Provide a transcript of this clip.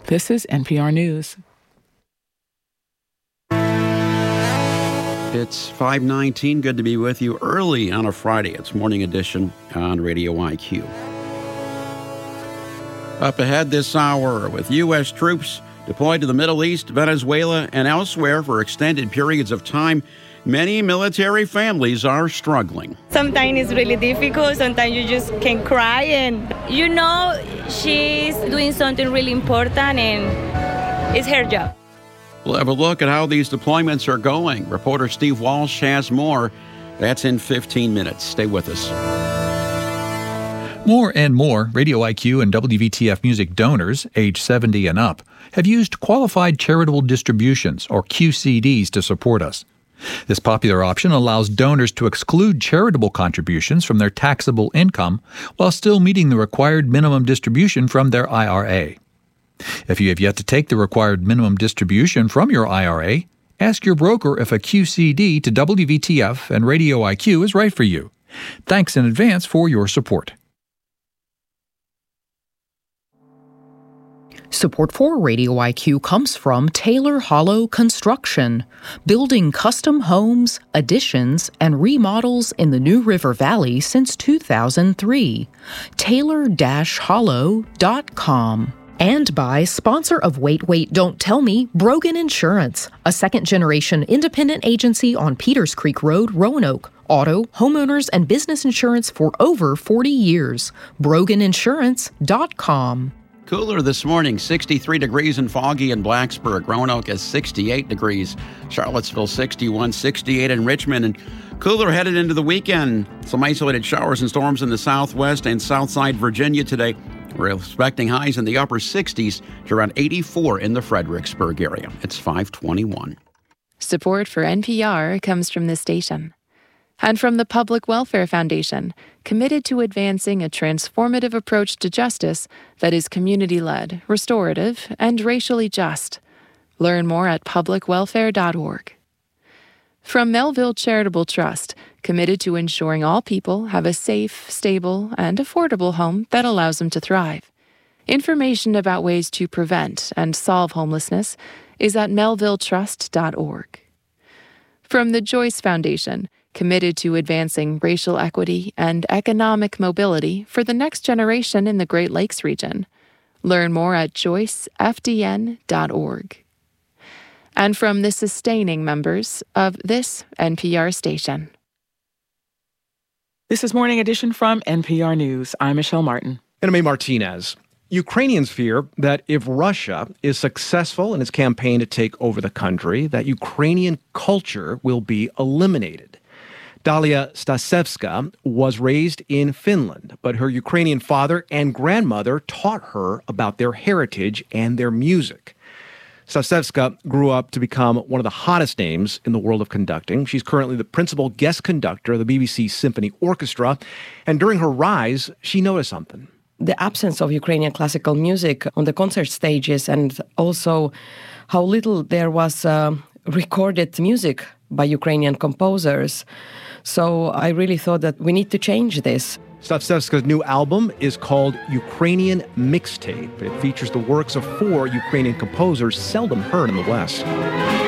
This is NPR News. It's 5:19. Good to be with you early on a Friday. It's Morning Edition on Radio IQ. Up ahead this hour, with U.S. troops deployed to the Middle East, Venezuela, and elsewhere for extended periods of time, many military families are struggling. Sometimes it's really difficult. Sometimes you just can cry, and she's doing something really important, and it's her job. We'll have a look at how these deployments are going. Reporter Steve Walsh has more. That's in 15 minutes. Stay with us. More and more Radio IQ and WVTF Music donors, age 70 and up, have used Qualified Charitable Distributions, or QCDs, to support us. This popular option allows donors to exclude charitable contributions from their taxable income while still meeting the required minimum distribution from their IRA. If you have yet to take the required minimum distribution from your IRA, ask your broker if a QCD to WVTF and Radio IQ is right for you. Thanks in advance for your support. Support for Radio IQ comes from Taylor Hollow Construction, building custom homes, additions, and remodels in the New River Valley since 2003. Taylor-hollow.com. And by sponsor of Wait, Wait, Don't Tell Me, Brogan Insurance, a second-generation independent agency on Peters Creek Road, Roanoke. Auto, homeowners, and business insurance for over 40 years. BroganInsurance.com. Cooler this morning, 63 degrees and foggy in Blacksburg. Roanoke is 68 degrees. Charlottesville 61, 68 in Richmond. And cooler headed into the weekend. Some isolated showers and storms in the southwest and southside Virginia today. We're expecting highs in the upper 60s to around 84 in the Fredericksburg area. It's 5:21. Support for NPR comes from this station and from the Public Welfare Foundation, committed to advancing a transformative approach to justice that is community-led, restorative, and racially just. Learn more at publicwelfare.org. From Melville Charitable Trust, committed to ensuring all people have a safe, stable, and affordable home that allows them to thrive. Information about ways to prevent and solve homelessness is at melvilletrust.org. From the Joyce Foundation, committed to advancing racial equity and economic mobility for the next generation in the Great Lakes region. Learn more at joycefdn.org. And from the sustaining members of this NPR station. This is Morning Edition from NPR News. I'm Michelle Martin. And I'm A. Martinez. Ukrainians fear that if Russia is successful in its campaign to take over the country, that Ukrainian culture will be eliminated. Dalia Stasevska was raised in Finland, but her Ukrainian father and grandmother taught her about their heritage and their music. Stasevska grew up to become one of the hottest names in the world of conducting. She's currently the principal guest conductor of the BBC Symphony Orchestra, and during her rise, she noticed something. The absence of Ukrainian classical music on the concert stages, and also how little there was recorded music by Ukrainian composers. So I really thought that we need to change this. Stasevska's new album is called Ukrainian Mixtape. It features the works of 4 Ukrainian composers seldom heard in the West.